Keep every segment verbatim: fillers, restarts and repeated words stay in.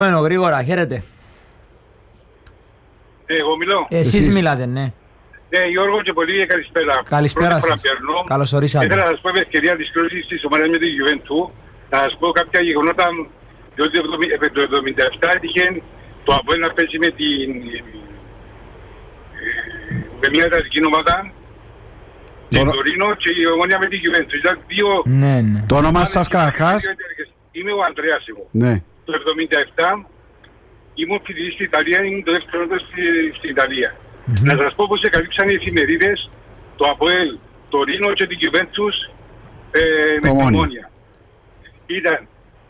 Bueno, γρήγορα, χαίρετε. Εγώ μιλώ. Εσείς, Εσείς μιλάτε, ναι. Ναι, Γιώργο και πολύ καλησπέρα. Καλησπέρα σας. Καλώς ορίσατε. Ήθελα να σας πω με ευκαιρία της κρούσης της ομάδας με τη Γιουβέντου, να σας πω κάποια γεγονότα, διότι το εβδομήντα επτά έτυχε το ΑΠΟΕΛ να παίζει με την... με μια εδαφική ομάδα, την Τωρίνο και η Ομόνια με τη Γιουβέντου. Ήταν δύο... Ναι, ναι. Το όνομα σας καταρχάς? Είμαι ο Ανδρέας εγώ. Ναι. Το εβδομήντα επτά ήμουν φοιτητής στην Ιταλία, ήμουν το δεύτερο έτος στην Ιταλία. Mm-hmm. Να σας πω πως εκαλύψαν οι εφημερίδες το ΑΠΟΕΛ, το Ρήνο και την Γιουβέντους ε, με την Ομόνια. Ήταν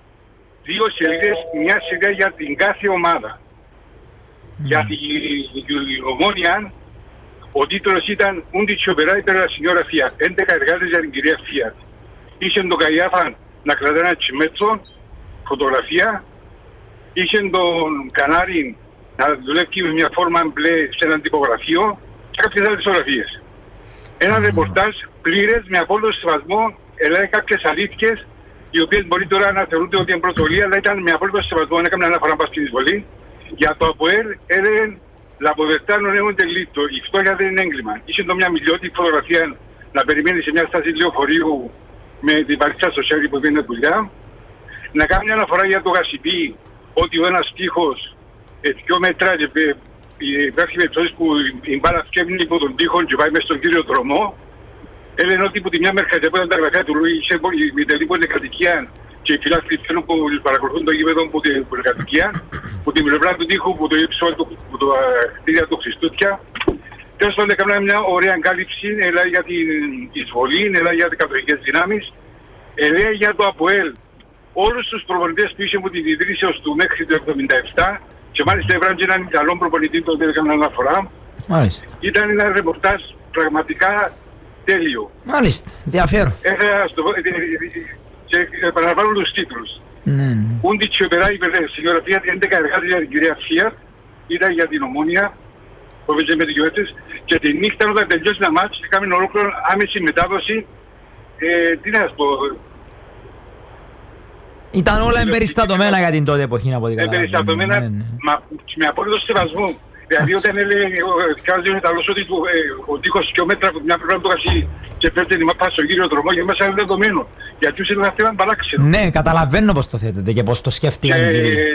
δύο σελίδες, μια σελίδα για την κάθε ομάδα. Mm-hmm. Για την Ομόνια ο τίτλος ήταν «Ούντι operai per la signora Fiat», έντεκα εργάτες για την κυρία Fiat. Είχε τον Καϊάφαν να κρατάει ένα τσιμέτσο, φωτογραφία, είχε τον Κανάριν να δουλεύει με μια φόρμα μπλε σε έναν τυπογραφείο και κάποιες άλλες φωτογραφίες. Ένα mm. ρεπορτάζ πλήρες με απόλυτο σεβασμό, έλεγε κάποιες αλήθειες, οι οποίες μπορεί τώρα να θεωρούνται ότι είναι προσβολή, αλλά ήταν με απόλυτο σεβασμό, έκαμε ένα φορά πας στην εισβολή. Για το ΑΠΟΕΛ έλεγε «La povertà non è un delitto», η φτώχεια δεν είναι έγκλημα. Είχε το μια μιλιώτη φωτογραφία να περιμένει σε μια στάση λεωφορείου με την βαλίτσα στο χέρι που πήγαινε δουλειά. Να κάνει μια αναφορά για το Γασιπί, ότι ο ένας τείχος δύο μέτρα και υπάρχει περιπτώσεις που η μπάλα φτιάχνει υπό τον τείχο και πάει μέσα στον κύριο δρόμο. Έλεγε ότι που τη μια μερκατιά που ήταν τα γραφεία του Λουί, είχε η τελή που είναι κατοικία και οι φυλάκτες που παρακολουθούν το γήπεδο που είναι κατοικία, που την πλευρά του τείχου, που το ύψο που το κτίρια του Χριστούτια. Τέλος πάντων έκανα μια ωραία εγκάλυψη, έλεγε για την εισβολή, έλεγε για τις κατοχικές δυνάμεις, έλεγε για το ΑΠΟΕΛ. Όλους τους προπονητές που είχε από την ιδρύσεως του μέχρι το εβδομήντα επτά και μάλιστα έβραν και έναν καλό προπονητή το οποίο έκανα αναφορά. Μάλιστα. Ήταν ένα ρεπορτάζ πραγματικά τέλειο. Μάλιστα, ενδιαφέρον. Έφερα στο και επαναλαμβάνω τους τίτλους. Ναι, ναι. Ούντι operai per la signora Fiat, έντεκα εργάτες για την κυρία Fiat, ήταν για την Ομόνια που έπαιζε με τη Γιουβέντους και τη νύχτα όταν τελειώσει ένα μάτς έκαμε ολόκληρο άμεση μετάδοση. Ε, τι να σας πω. Ήταν όλα εμπεριστατωμένα για την τότε εποχή, από ό,τι καταλαβαίνω. Εμπεριστατωμένα, ναι, ναι. Μα, με απόλυτο σεβασμό. Δηλαδή όταν έλεγε ο Ιταλός ότι ο τείχος και ο μέτρα από μια πλευρά του κασί και πέφτει την μάπα στον κύριο δρόμο για μέσα είναι δεδομένο. Γιατί τους είναι αυτοί έναν παράξενο. Ναι, καταλαβαίνω πώς το θέτετε και πώς το σκέφτηκαν.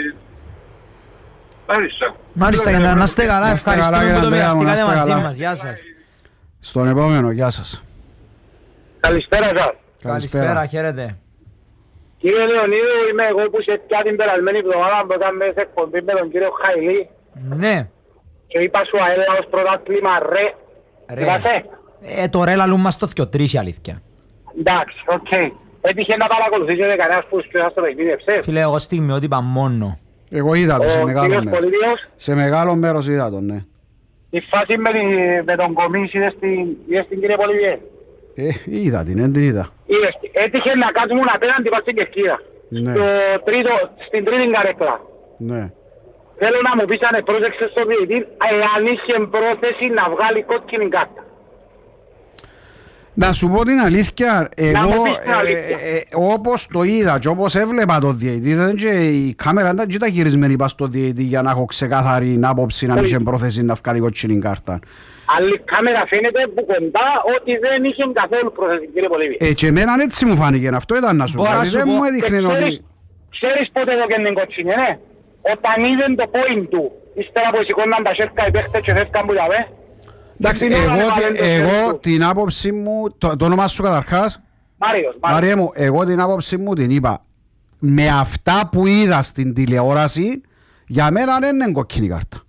Μάλιστα. Μάλιστα, για να είστε καλά, ευχαριστούμε που το μοιραστήκατε μαζί μας. Γεια σας. Στον επόμενο, γεια σας. Καλησπέρα σας. Καλησπέρα, χαίρετε. Κύριε Λεωνίδου, είμαι εγώ που σε πια την περασμένη εβδομάδα που ήταν μέσα εκπομπή με τον κύριο Χαϊλή. Ναι. Και είπα σου αέλα ως πρωτάθλημα ρε. Ρε. Είπασαι. Ε, το ρε λαλούν μας το θκιοτρής η αλήθεια. Εντάξει, οκ. Okay. Έτυχε να παρακολουθήσετε κανένας που σου στο παιχνίδευσε. Φίλε, εγώ στιγμιότυπα μόνο. Εγώ είδα το σε μεγάλο μέρος. Σε μεγάλο μέρος είδα τον, ναι. Η φάση με, τη, με τον Κομίση είδες την κύριε Πολυβιέ. Ε, είδα την, δεν την είδα. Έτυχε να κάτσουμε απέναντι πας στην κερκίδα. Ναι. Στο τρίτο, στην τρίτη καρέκλα. Ναι. Θέλω να μου πεις αν πρόσεξες στο διαιτητή, εάν είχε πρόθεση να βγάλει κόκκινη κάρτα. Να σου πω την αλήθεια, εγώ ε, ε, ε, όπως το είδα και όπως έβλεπα το διαιτητή, δεν και η κάμερα ήταν και τα γυρισμένη πας στο διαιτητή για να έχω ξεκάθαρη άποψη να είχε πρόθεση να βγάλει κόκκινη κάρτα. Αλλά η κάμερα φαίνεται που κοντά ότι δεν είχε καθόλου πρόθεση, κύριε Πολύβη. Ε, και εμένα έτσι μου φάνηκε, αυτό ήταν να σου πω. Δεν μου έδειχνε ότι... Ξέρεις πότε εδώ και την κότσινη, ναι. Όταν είδαν το point του, ύστερα που σηκώναν τα σέρκα οι παίχτες και φεύγαν που είδαμε. Εντάξει, εγώ, εγώ την άποψη μου, το, το όνομα σου καταρχάς, Μάριος, Μαρία μου, εγώ την άποψη μου την είπα, με αυτά που είδα στην τηλεόραση, για μένα δεν είναι κόκκινη κάρτα.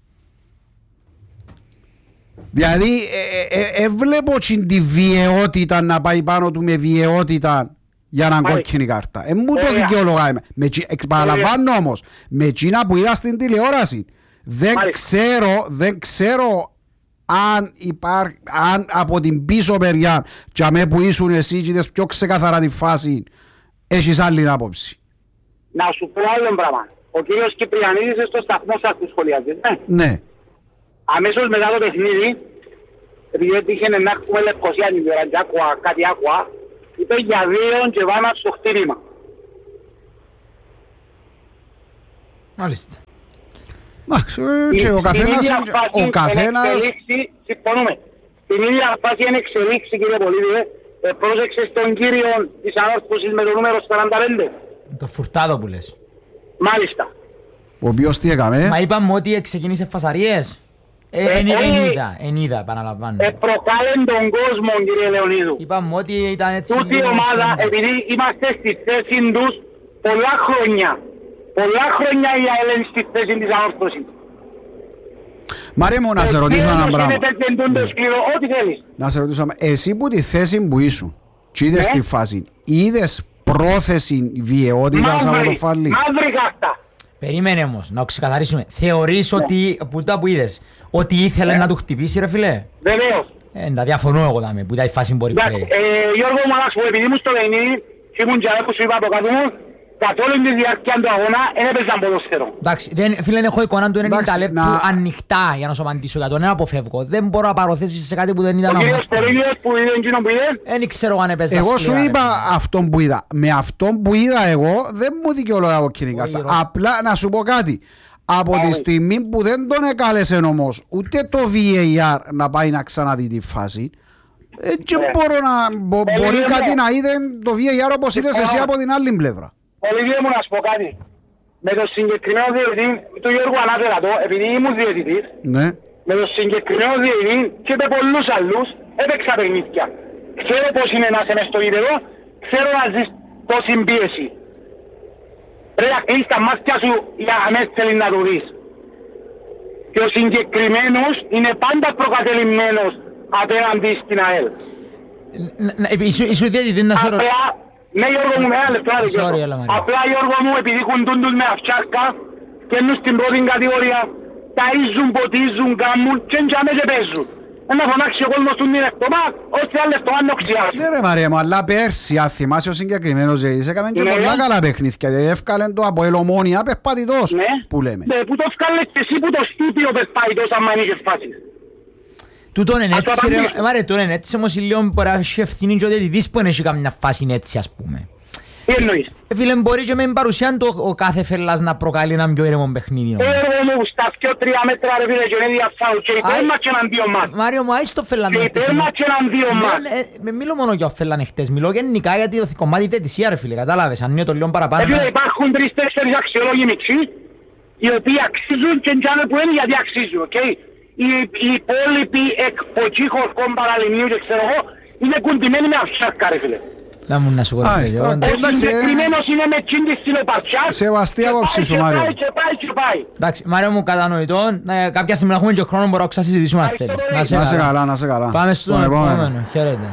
Δηλαδή, ε, ε, ε, βλέπω τη βιαιότητα να πάει πάνω του με βιαιότητα για να κόκκινη κάρτα. Ε, μου το δικαιολογάμε. Παραλαμβάνω όμως, με εκείνα που είδα στην τηλεόραση, δεν ξέρω, δεν ξέρω αν, υπάρ, αν από την πίσω μεριά και αμέ που ήσουν εσύ και είδες πιο ξεκαθαρά τη φάση, έχεις άλλη άποψη. Να σου πω άλλο πράγμα. Ο κύριος Κυπριανίδης στο σταθμό σας που σχολιάζεις, ναι. Ναι. Αμέσως μετά το παιχνίδι, επειδή έτυχε να έχουμε Λευκοσία την ώρα και άκουα κάτι άκουα, είπε για δύο και βάνα στο χτύπημα. Μάλιστα. Εντάξει, και ο καθένας... Ο καθένας... Συμφωνούμε. Την ίδια φάση είναι εξελίξη, κύριε Πολίδη. Ε, πρόσεξε στον κύριο της ανόρθωσης με το νούμερο σαράντα πέντε. Το φουρτάδο που λες. Μάλιστα. Ο οποίος τι έκαμε. Μα είπαμε ότι ξεκίνησε φασαρίες. Ε, Ε, εν, ε, εν είδα, εν είδα, επαναλαμβάνω. Ε, προκάλεν τον κόσμο, κύριε Λεωνίδου. Είπαμε ότι ήταν έτσι... Τούτη η ομάδα, επειδή είμαστε στη θέση τους πολλά χρόνια. Πολλά χρόνια η ΑΕΛ είναι στη θέση της ανόρθωσης. Μαρία μου, να σε ρωτήσω ένα πράγμα. Ό,τι θέλεις. Να σε ρωτήσω, εσύ που τη θέση που ήσουν και είδες Ναι. τη φάση, είδες πρόθεση βιαιότητας από το φάλι. Μαύρη κάρτα. Περίμενε όμως, να ξεκαθαρίσουμε. Θεωρείς ότι, που τα που είδες, ότι ήθελε να του χτυπήσει ρε φίλε. Βεβαίως. Ε, τα διαφωνώ εγώ δάμε, που ήταν η φάση μπορεί Εντάξει, πλέον. ε, Γιώργο μου, να σου πω, επειδή ήμουν στο παιχνίδι και ήμουν και που σου είπα από κάτω μου, καθ' όλη τη διάρκεια του αγώνα δεν έπαιζαν ποδόσφαιρο. Εντάξει, δεν, φίλε, έχω εικόνα του ενενήντα Εντάξει, λεπτού να- ανοιχτά για να σου απαντήσω για τον ένα αποφεύγω. Δεν μπορώ να παροθέσεις σε κάτι που δεν είδα Ο να μου κύριος έφτανε. Πολύγιος που είδε εκείνο που είδε, Δεν ξέρω αν έπαιζα Εγώ σου σκληρά, ρε είπα φίλε. αυτόν που είδα. Με αυτόν που είδα εγώ δεν μου δικαιολογώ από κοινή κάρτα. Ρο- Απλά να σου πω κάτι. Από τη Πάμε. στιγμή που δεν τον εκάλεσε όμως ούτε το βι έι αρ να πάει να ξαναδεί τη φάση, ε, και Ναι. μπορώ να, μπο- Ε, μπορεί ναι. κάτι να είδε το βι έι αρ όπως είδες εσύ Πάμε. από την άλλη πλευρά. Πολύγιο μου να σου πω κάτι. Με το συγκεκριμένο διαιτητή του Γιώργου ανάφερα το, επειδή ήμουν διαιτητής, Ναι. με το συγκεκριμένο διαιτητή και με πολλούς άλλους έπαιξα παιχνίδια. Ξέρω πώς είναι να είσαι μες στο γήπεδο, ξέρω να ζεις τόση πίεση. Πρέπει να κλείσεις τα μάτια σου για να με θέλει να το δεις. Και ο συγκεκριμένος είναι πάντα προκατελημένος απέναντι στην ΑΕΛ. Ν- ν- ήσου- Ήσου διαιτητή να σε ρωτήσω. Απλά, ναι Γιώργο μου, με ένα λεπτό, ένα λεπτό. Sorry, έλα, Μαρία. Απλά Γιώργο μου, επειδή κουντούν τους με αυτσάρκα και είναι στην πρώτη κατηγορία, ταΐζουν, ποτίζουν, κάνουν και εντιαμέ και παίζουν. Ένα φωνάξει ο κόσμος του είναι εκτομά, όσοι άλλες το αν οξιάζουν. Ναι ρε Μαρία μου, αλλά πέρσι αν θυμάσαι ο συγκεκριμένος ζήτης έκαμε και Ναι. πολλά καλά παιχνίδια. Δηλαδή έφκαλεν το από Ελομόνια περπατητός Ναι. που λέμε. Ναι, που το βγάλες και εσύ που το στούτιο περπάει αν μ' είχες φάσεις. Τούτον είναι Ας το έτσι ρε, απαντήσω. ε, μάρε, τούτον είναι έτσι όμως λίγο μπορεί να έχει ευθύνη και ο διαιτητής που έχει καμιά φάση έτσι ας πούμε. Τι εννοείς. Ε, φίλε, μπορεί και με την παρουσία του ο κάθε φελάς να προκαλεί ένα πιο ήρεμο παιχνίδι. όμως. Έργο μου, στα πιο τρία μέτρα ρε φίλε και είναι διαφάου και υπέρ Άι. μας και εναντίον μας. Μάριο μου, άις το φελάν Και χτες. υπέρ μας και εναντίον μας. Ναι, ναι, με μιλώ μόνο για ο φελάν χτες, μιλώ γενικά γιατί το κομμάτι διαιτησία ρε φίλε, κατάλαβες, αν είναι το λίγο παραπάνω. Επειδή ναι. υπάρχουν τρεις-τέσσερις αξιολόγοι μειξοί, οι οποίοι αξίζουν και εντιάμε που είναι γιατί αξίζουν, οκ. Οι, οι υπόλοιποι εκποκοί χορκών παραλιμνίου και ξέρω εγώ, είναι κουντημένοι με αυσάρκα ρε φίλε. Να μου να σου Α, κορυφθεί. στο- Ο εντάξει, ε. συγκεκριμένος είναι με τσίντη στυλοπαρτσιά. Σεβαστή και άποψη πάει σου, και Μάριο. πάει και πάει και πάει. Εντάξει, Μάριο μου κατανοητό, ε, κάποια στιγμή να έχουμε και χρόνο μπορώ να ξασυζητήσουμε αν Ευχαριστώ θέλεις. πολύ. Να σε καλά, να σε καλά. Πάμε στον Στον επόμενο, χαίρετε.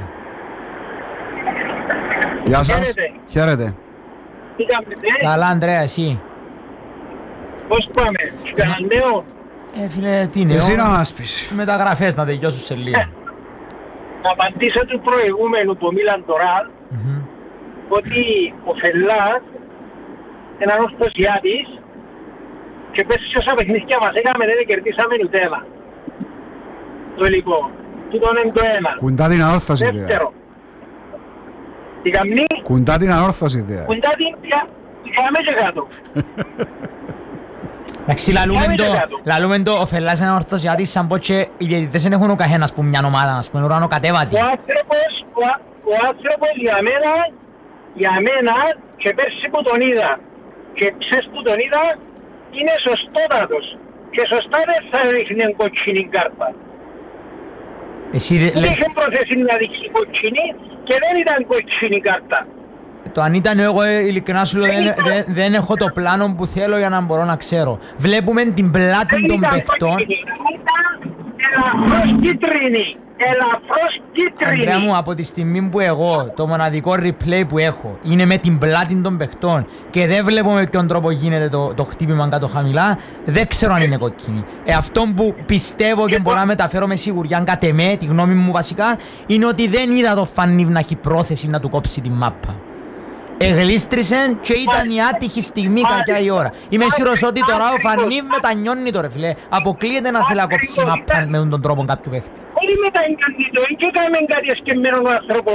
Γεια σας. Χαίρετε. Χαίρετε. Τι κάνετε, Καλά Ανδρέα, εσύ. πώς πάμε, κανένα νέο. Ε, φίλε, τι είναι, Εσύ να μας πεις. μεταγραφές να τελειώσουν σε λίγο. Να απαντήσω του προηγούμενου που μίλαν τώρα, Μμμ. ότι ο Φελάς, έναν ορθωσιάτης, και πες σε όσα παιχνίδια μας έκαμε δεν κερδίσαμε ούτε ένα. Το υλικό. Τούτον είναι το ένα. Κουντά την ανόρθωση δηλαδή. Δεύτερο. Η καμνή, Κουντά την ανόρθωση δηλαδή. κουντά την πια, είχαμε και κάτω. Εντάξει, λαλούμε Κάνε το, και κάτω. λαλούμε το, ο Φελάς είναι ορθωσιάτης σαν πω και οι διαιτητές δεν έχουν ο καθένας που μια ομάδα, ας πούμε, ουρανό κατέβατη. Ο άνθρωπος, ο, α- ο άνθρωπος για μένα, για μένα, και πέρσι που τον είδα, και ξέρεις που τον είδα, είναι σωστότατος. Και σωστά δεν θα ρίχνει κοτσινή κάρτα. Εσύ δε- Δεν λέ- είχε πρόθεση να δείξει κοτσινή και δεν ήταν κοτσινή κάρτα. το αν ήταν εγώ ε, ειλικρινά σου λέω δεν, δεν, δεν έχω το πλάνο που θέλω για να μπορώ να ξέρω. Βλέπουμε την πλάτη Δεν των ήταν παιχτών. κοτσινή, ήταν ελαφρώς κίτρινη. Ελαφρώς Ανδρέα κίτρινη. μου, από τη στιγμή που εγώ το μοναδικό replay που έχω είναι με την πλάτη των παιχτών και δεν βλέπω με ποιον τρόπο γίνεται το, το χτύπημα κάτω χαμηλά, δεν ξέρω αν είναι κόκκινη. Ε, αυτό που πιστεύω και μπορώ να μεταφέρω με σιγουριά, αν κατ' εμέ, τη γνώμη μου βασικά, είναι ότι δεν είδα το Φανίβ να έχει πρόθεση να του κόψει τη μάπα. Εγλίστρισε και ήταν η άτυχη στιγμή κακιά η ώρα. Είμαι σίγουρος ότι τώρα ο Φανίβ μετανιώνει το ρε φίλε. Αποκλείεται να θέλει να κόψει μάπαν με τον τρόπο κάποιου παίχτη. Όχι μετανιώνει το, και έκαμε κάτι εσκεμμένο ο άνθρωπος.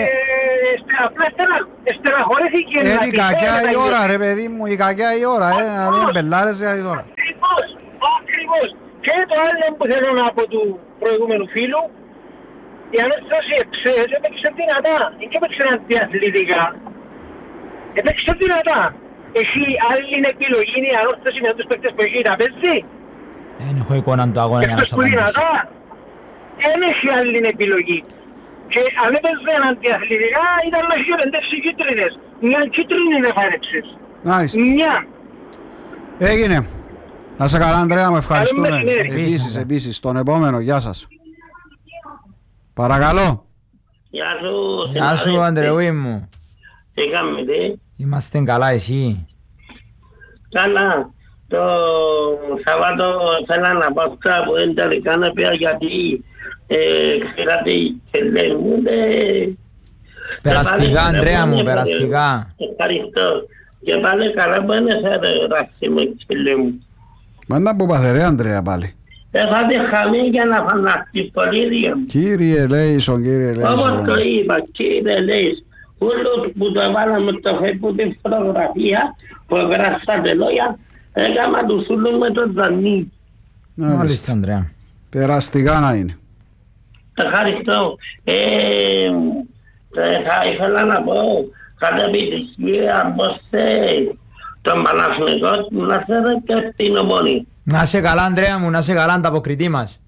Απλά στεναχωρέθηκε. Είναι η κακιά η ώρα ρε παιδί μου, η κακιά η ώρα. Να μην μπελάρες για η ώρα. Ακριβώς, ακριβώς. Και το άλλο που θέλω να πω του προηγούμενου φίλου, η Ανάσταση εξές έπαιξε δυνατά, δεν έπαιξε αντιαθλητικά. Έπαιξε δυνατά. Έχει άλλη επιλογή η Ανάσταση με τους παίκτες που έχει να παίζει. Δεν έχω εικόνα του αγώνα για να σου απαντήσω. Δεν έχει άλλη επιλογή. Και αν έπαιζε αντιαθλητικά ήταν να έχει πεντεύσει κίτρινες. Μια κίτρινη είναι φάρεψες. Μια. Έγινε. Να σε καλά Ανδρέα, με ευχαριστούμε. Επίσης, επίσης, τον επόμενο, γεια σας. Παρακαλώ. Γεια σου. Γεια σου Ανδρεούι μου. Τι κάνετε? Είμαστε καλά, εσύ? Καλά. Το Σαββάτο θέλω να πάω αυτά που δεν τελικά να πει γιατί ξέρατε και λέγονται. Περαστικά Ανδρέα μου, περαστικά. Ευχαριστώ. Και πάλι καλά που είναι σε ράση με ξυλί μου. Μάντα που παθερέ Ανδρέα πάλι. Έφατε χαμή για να φαναχτεί πολίδιο. Κύριε Λέισον, κύριε Λέισον. Όπως το είπα, κύριε Λέισον. Όλο που το βάλαμε το φεύγω την φωτογραφία που γράψατε λόγια, έκανα τους ούλους με το δανεί. Μάλιστα Ανδρέα. Περαστικά να είναι. Ευχαριστώ. Ε, θα ήθελα να πω κατά επιτυχία πως τον Παναθηναϊκό να φέρε και στην Ομόνη. Να σε καλά Ανδρέα μου, να σε καλά ανταποκριτή μας.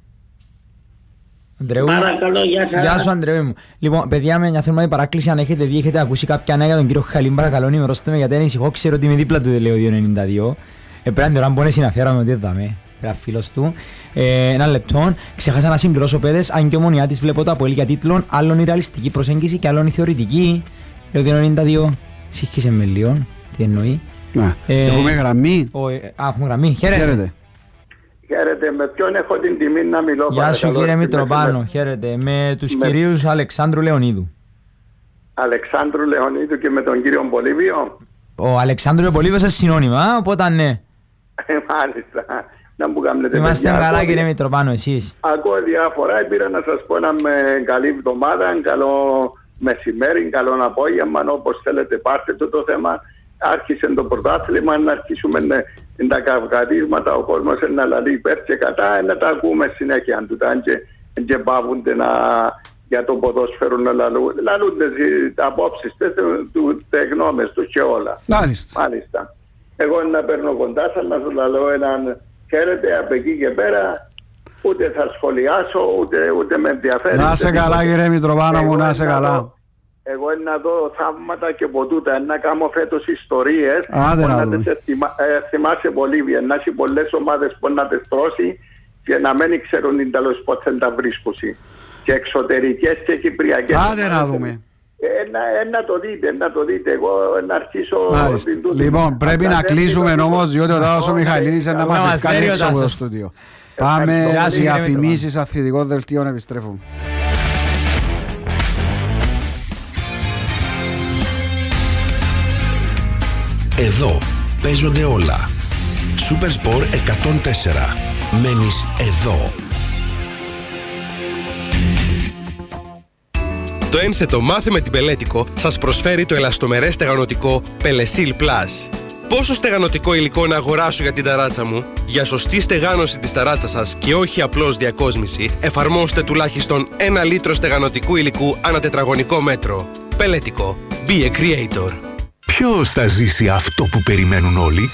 Ανδρεού, παρακαλώ, γεια σας. Γεια σου Ανδρεού μου. Λοιπόν, παιδιά, με μια θερμή παράκληση, αν έχετε δει, έχετε ακούσει κάποια νέα για τον κύριο Χαλίν, παρακαλώ ενημερώστε με, γιατί ανησυχώ, ξέρω ότι είμαι δίπλα του Δελέο δύο ενενήντα δύο. Ε, πρέπει να μπορεί να συναφέραμε ότι είδαμε. Ένα φίλος του. Ε, ένα λεπτό. Ξεχάσα να συμπληρώσω παιδες, αν και ομονιά της βλέπω το Αποέλ για τίτλων, άλλον η ρεαλιστική προσέγγιση και άλλον η θεωρητική. Λέω δύο ενενήντα δύο. Συγχύσε με λίγο. Τι εννοεί. Να, ε, έχουμε γραμμή. Ο, ε, α, έχουμε γραμμή. Χαίρετε. Χαίρετε. Χαίρετε, με ποιον έχω την τιμή να μιλώ? Γεια σου κύριε Μητροπάνο, χαίρετε. Με τους με... κυρίους Αλεξάνδρου Λεωνίδου. Αλεξάνδρου Λεωνίδου και με τον κύριο Πολύβιο. Ο Αλεξάνδρου Πολύβιος είναι συνώνυμα, οπότε ναι. Μάλιστα. Να μου κάνετε. Είμαστε καλά κύριε Μητροπάνο, εσείς? Ακούω διάφορα, πήρα να σας πω να με καλή εβδομάδα, καλό μεσημέρι, καλό απόγευμα, όπως θέλετε πάρτε το, το θέμα. Άρχισε το πρωτάθλημα, να αρχίσουμε ναι, τα καυγαδίσματα, ο κόσμος να λαλεί υπέρ και κατά, να τα ακούμε συνέχεια αν τούτα και, και πάβονται να, για το ποδόσφαιρο να λαλούν, λαλούνται τα απόψεις, τις γνώμες τους και όλα. Μάλιστα. Μάλιστα. Εγώ να παίρνω κοντά σας, να σου λαλώ έναν χαίρετε από εκεί και πέρα, ούτε θα σχολιάσω, ούτε, ούτε με ενδιαφέρει. Να σε καλά κύριε Μητροπάνο μου, να σε καλά. Εγώ να δω θαύματα και από τούτα, να κάνω φέτος ιστορίες. Άντε να δούμε. Ε, θυμάσαι Βολίβια, να έχει πολλές ομάδες που να τις τρώσει και να μην ξέρουν την τέλος πότε τα βρίσκουν. Και εξωτερικές και κυπριακές. Άντε να δούμε. Ε, να, ε, να το δείτε, να το δείτε. Εγώ να αρχίσω... Την τούτη. Λοιπόν, πρέπει να κλείσουμε όμως, διότι ο Τάδος ο Μιχαηλίδης είναι να μας ευκάλει έξω από το στούντιο. Πάμε οι αφημίσεις αθλητικών δελτίων, επιστρέφουμε. Εδώ παίζονται όλα. Σούπερ Σπορ εκατόν τέσσερα. Μένεις εδώ. Το ένθετο Μάθε με την Πελέτικο σας προσφέρει το ελαστομερές στεγανοτικό Πελεσίλ Plus. Πόσο στεγανοτικό υλικό να αγοράσω για την ταράτσα μου? Για σωστή στεγάνωση της ταράτσας σας και όχι απλώς διακόσμηση, εφαρμόστε τουλάχιστον ένα λίτρο στεγανοτικού υλικού ανά τετραγωνικό μέτρο. Πελέτικο. Be a creator. Ποιος θα ζήσει αυτό που περιμένουν όλοι?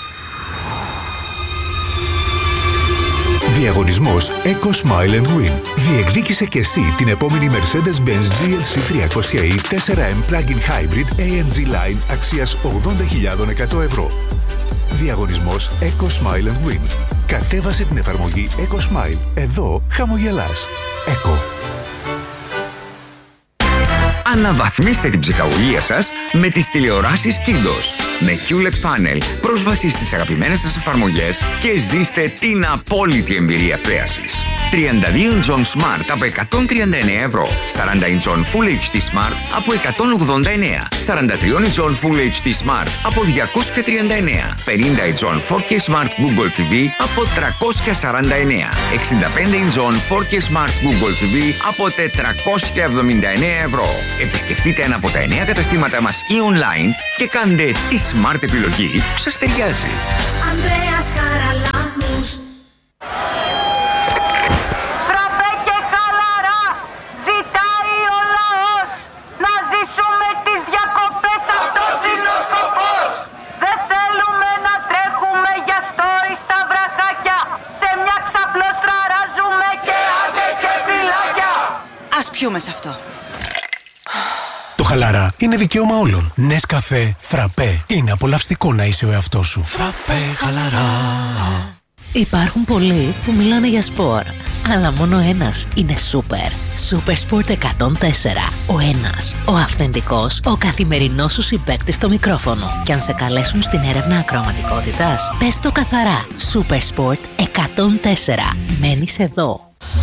Διαγωνισμός Eco Smile and Win. Διεκδίκησε και εσύ την επόμενη Mercedes-Benz τζι ελ σι τριακόσια ι φορ εμ Plug-in Hybrid έι εμ τζι Line αξίας ογδόντα χιλιάδες εκατό ευρώ. Διαγωνισμός Eco Smile and Win. Κατέβασε την εφαρμογή Eco Smile. Εδώ χαμογελάς. Eco. Αναβαθμίστε την ψυχαγωγία σας με τις τηλεοράσεις Kidos. Με κιούλετ Panel, πρόσβαση στις αγαπημένες σας εφαρμογές και ζήστε την απόλυτη εμπειρία θέασης. τριάντα δύο ιντσών Smart από εκατόν τριάντα εννέα ευρώ, σαράντα ιντσών Full έιτς ντι Smart από εκατόν ογδόντα εννέα, σαράντα τρία ιντσών Full έιτς ντι Smart από διακόσια τριάντα εννέα, πενήντα ιντσών φορ κέι Smart Google τι βι από τριακόσια σαράντα εννέα, εξήντα πέντε ιντσών φορ κέι Smart Google τι βι από τετρακόσια εβδομήντα εννέα ευρώ. Επισκεφτείτε ένα από τα εννέα καταστήματα μας ή online και κάντε τη smart επιλογή που σας ταιριάζει. Ανδρέας Χαραλάμπους. Φραπέ και χαλαρά ζητάει ο λαός. Να ζήσουμε τις διακοπές, αυτός είναι ο σκοπός. Δεν θέλουμε να τρέχουμε για στόρι στα βραχάκια. Σε μια ξαπλώστρα ράζουμε και άντε και φυλάκια. Ας πιούμε σε αυτό. Το χαλαρά είναι δικαίωμα όλων. Νεσκαφέ, φραπέ. Είναι απολαυστικό να είσαι ο εαυτός σου. Φραπέ, χαλαρά. Υπάρχουν πολλοί που μιλάνε για σπορ, αλλά μόνο ένας είναι σούπερ. Super Sport εκατόν τέσσερα. Ο ένας, ο αυθεντικός, ο καθημερινός σου συμπαίκτης στο μικρόφωνο. Και αν σε καλέσουν στην έρευνα ακροαματικότητας, πες το καθαρά. Super Sport εκατόν τέσσερα. Μένεις εδώ.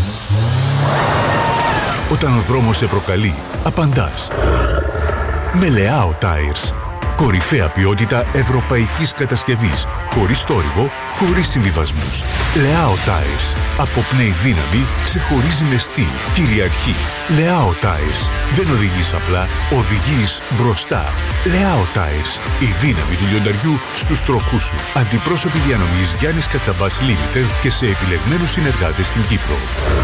Όταν ο δρόμος σε προκαλεί, απαντάς. Με Leao Tires. Κορυφαία ποιότητα ευρωπαϊκής κατασκευής. Χωρίς θόρυβο, χωρίς συμβιβασμούς. Leao Tires. Αποπνέει δύναμη, ξεχωρίζει με στυλ, κυριαρχεί. Leao Tires. Δεν οδηγείς απλά, οδηγείς μπροστά. Leao Tires. Η δύναμη του λιονταριού στους τροχούς σου. Αντιπρόσωποι διανομής Γιάννης Κατσαμπάς Limited και σε επιλεγμένους συνεργάτες στην Κύπρο.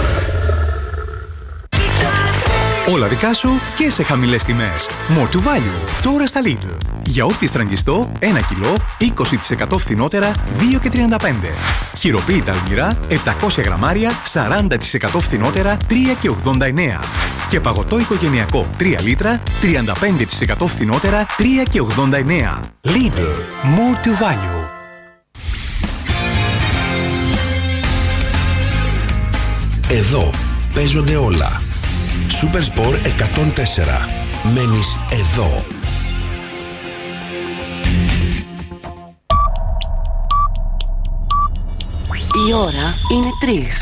Όλα δικά σου και σε χαμηλές τιμές. More to value. Τώρα στα Lidl. Γιαούρτι στραγγιστό ένα κιλό, είκοσι τοις εκατό φθηνότερα, δύο και τριάντα πέντε. Χειροποίητα αλμυρά, επτακόσια γραμμάρια, σαράντα τοις εκατό φθηνότερα, τρία και ογδόντα εννέα. Και παγωτό οικογενειακό τρία λίτρα, τριάντα πέντε τοις εκατό φθηνότερα, τρία και ογδόντα εννέα. Lidl. More to value. Εδώ παίζονται όλα. Super Sport εκατόν τέσσερα. Μένεις εδώ. Η ώρα είναι τρεις.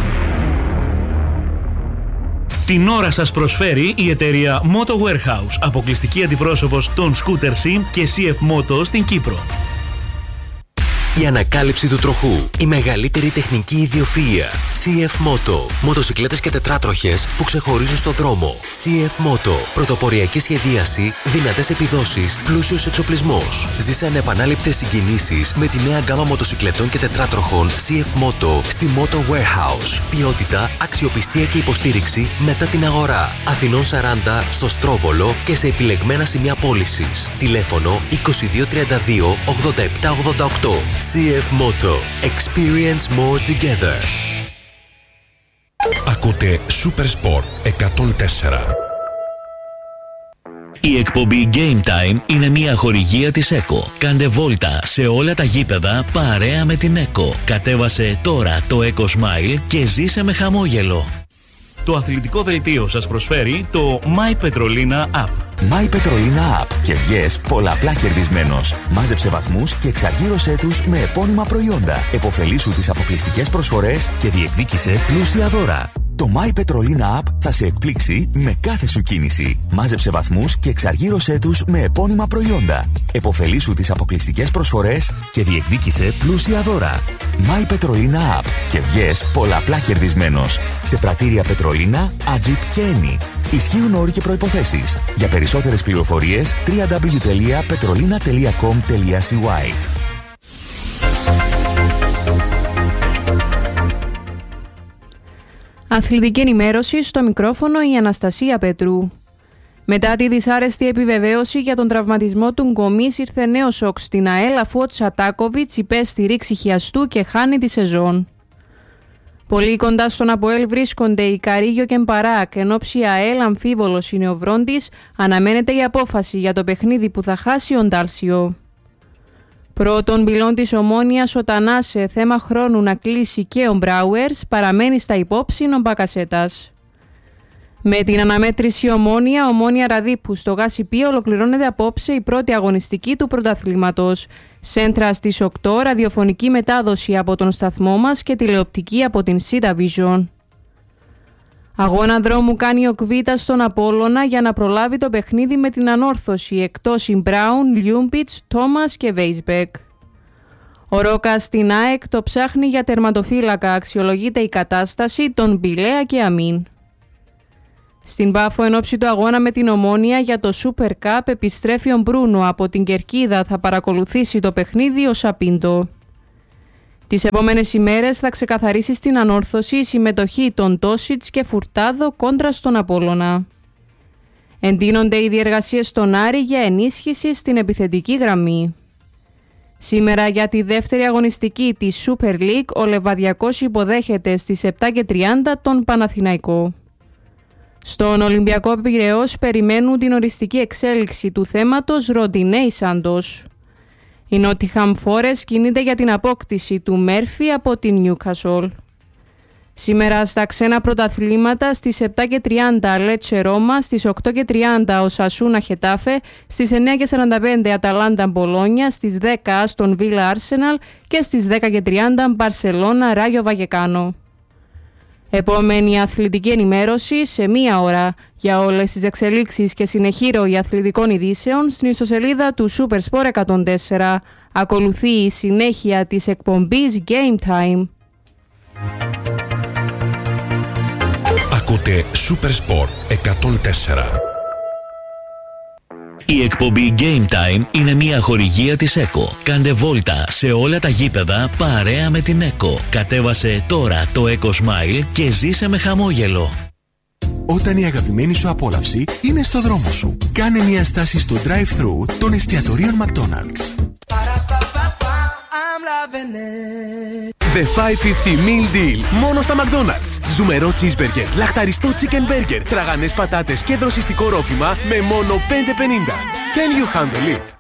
Την ώρα σας προσφέρει η εταιρεία Moto Warehouse, αποκλειστική αντιπρόσωπος των Scooter Sim και σι εφ Moto στην Κύπρο. Η ανακάλυψη του τροχού. Η μεγαλύτερη τεχνική ιδιοφυΐα. σι εφ Moto. Μοτοσικλέτες και τετράτροχες που ξεχωρίζουν στο δρόμο. σι εφ Moto. Πρωτοποριακή σχεδίαση, δυνατές επιδόσεις, πλούσιος εξοπλισμός. Ζήσε ανεπανάληπτες συγκινήσεις με τη νέα γκάμα μοτοσικλετών και τετράτροχων σι εφ Moto στη Moto Warehouse. Ποιότητα, αξιοπιστία και υποστήριξη μετά την αγορά. Αθηνών σαράντα στο Στρόβολο και σε επιλεγμένα σημεία πώλησης. Τηλέφωνο είκοσι δύο τριάντα δύο ογδόντα επτά ογδόντα οκτώ. σι εφ Moto. Experience more together. Ακούτε Super Sport εκατόν τέσσερα. Η εκπομπή Game Time είναι μια χορηγία της ΕΚΟ. Κάντε βόλτα σε όλα τα γήπεδα παρέα με την ΕΚΟ. Κατέβασε τώρα το ΕΚΟ Smile και ζήσε με χαμόγελο. Το αθλητικό δελτίο σας προσφέρει το My Petrolina App. My Petrolina App και βγες πολλαπλά κερδισμένος. Μάζεψε βαθμούς και εξαργύρωσέ τους με επώνυμα προϊόντα. Εποφελήσου τις αποκλειστικές προσφορές και διεκδίκησε πλούσια δώρα. Το My Petrolina App θα σε εκπλήξει με κάθε σου κίνηση. Μάζεψε βαθμούς και εξαργύρωσέ τους με επώνυμα προϊόντα. Εποφελήσου τις αποκλειστικές προσφορές και διεκδίκησε πλούσια δώρα. My Petrolina App και βγες πολλαπλά κερδισμένος. Σε πρατήρια Πετρολίνα, Ατζιπ και Eni. Ισχύουν όροι και προϋποθέσεις. Για περισσότερες πληροφορίες double-u double-u double-u τελεία petrolina τελεία com τελεία σι γουάι. Αθλητική ενημέρωση, στο μικρόφωνο η Αναστασία Πετρού. Μετά τη δυσάρεστη επιβεβαίωση για τον τραυματισμό του Γκομής ήρθε νέο σοκ στην ΑΕΛ, αφού ο Τσατάκοβιτς υπέστη ρήξη χιαστού και χάνει τη σεζόν. Πολύ κοντά στον ΑΠΟΕΛ βρίσκονται οι Καρίγιο και Μπαράκ, εν όψη ΑΕΛ αμφίβολος είναι ο Βρόντις, αναμένεται η απόφαση για το παιχνίδι που θα χάσει ο Ντάλσιο. Πρώτον πυλών της Ομόνιας, ο Τανάς σε θέμα χρόνου να κλείσει και ο Μπράουερς, παραμένει στα υπόψη ο Μπακασέτας. Με την αναμέτρηση Ομόνια, Ομόνια Ραδίπου στο Γάσιπι ολοκληρώνεται απόψε η πρώτη αγωνιστική του πρωταθλήματος. Σέντρα στις οκτώ, ραδιοφωνική μετάδοση από τον σταθμό μας και τηλεοπτική από την Σίτα Vision. Αγώνα δρόμου κάνει ο Κβίτα στον Απόλλωνα για να προλάβει το παιχνίδι με την ανόρθωση, εκτός οι Μπράουν, Λιούμπιτς, Τόμας και Βέισμπεκ. Ο Ρόκας στην ΑΕΚ το ψάχνει για τερματοφύλακα, αξιολογείται η κατάσταση των Μπιλέα και Αμίν. Στην Πάφο εν ώψη του αγώνα με την Ομόνια για το Super Cup επιστρέφει ο Μπρούνο από την Κερκίδα, θα παρακολουθήσει το παιχνίδι ο Σαπίντο. Τις επόμενες ημέρες θα ξεκαθαρίσει στην ανόρθωση η συμμετοχή των Τόσιτς και Φουρτάδο κόντρα στον Απόλλωνα. Εντείνονται οι διεργασίες στον Άρη για ενίσχυση στην επιθετική γραμμή. Σήμερα για τη δεύτερη αγωνιστική της Super League ο Λεβαδιακός υποδέχεται στις επτά και τριάντα τον Παναθηναϊκό. Στον Ολυμπιακό Πειραιώς περιμένουν την οριστική εξέλιξη του θέματος Ροντινέι Σάντος. Η Νότιχαμ Φόρεστ κινείται για την απόκτηση του Μέρφυ από την Νιούκασολ. Σήμερα στα ξένα πρωταθλήματα στις επτά και τριάντα Λέτσε Ρώμα, στις οκτώ και τριάντα ο Σασούνα Χετάφε, στις εννιά και σαράντα πέντε Αταλάντα Μπολόνια, στις δέκα Άστον Βίλα Άρσεναλ και στις δέκα και τριάντα Μπαρσελώνα Ράγιο Βαγεκάνο. Επόμενη αθλητική ενημέρωση σε μία ώρα για όλες τις εξελίξεις και συνεχή ροή αθλητικών ειδήσεων στην ιστοσελίδα του Super Sport εκατόν τέσσερα. Ακολουθεί η συνέχεια της εκπομπής Game Time. Ακούτε Super Sport εκατόν τέσσερα. Η εκπομπή Game Time είναι μια χορηγία της ΕΚΟ. Κάντε βόλτα σε όλα τα γήπεδα παρέα με την ΕΚΟ. Κατέβασε τώρα το Eco Smile και ζήσε με χαμόγελο. Όταν η αγαπημένη σου απόλαυση είναι στο δρόμο σου, κάνε μια στάση στο drive-thru των εστιατορίων McDonald's. The πεντακόσια πενήντα Meal Deal. Μόνο στα McDonald's. Ζουμερό cheeseburger, λαχταριστό chicken burger, τραγανές πατάτες και δροσιστικό ρόφημα με μόνο πέντε πενήντα. Can you handle it?